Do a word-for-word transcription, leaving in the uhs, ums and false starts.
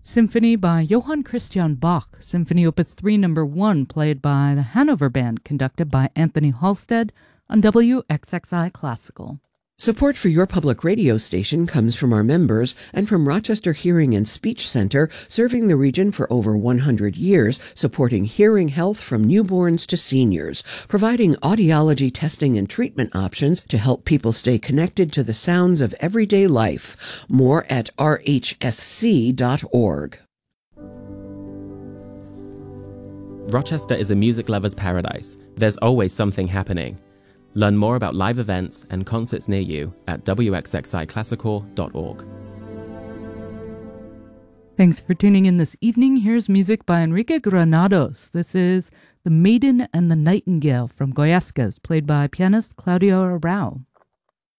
Symphony by Johann Christian Bach, Symphony Opus three Number one, played by the Hanover Band, conducted by Anthony Halstead on W X X I Classical. Support for your public radio station comes from our members and from Rochester Hearing and Speech Center, serving the region for over one hundred years, supporting hearing health from newborns to seniors, providing audiology testing and treatment options to help people stay connected to the sounds of everyday life. More at r h s c dot org. Rochester is a music lover's paradise. There's always something happening. Learn more about live events and concerts near you at w x x i classical dot org. Thanks for tuning in this evening. Here's music by Enrique Granados. This is The Maiden and the Nightingale from Goyescas, played by pianist Claudio Arrau.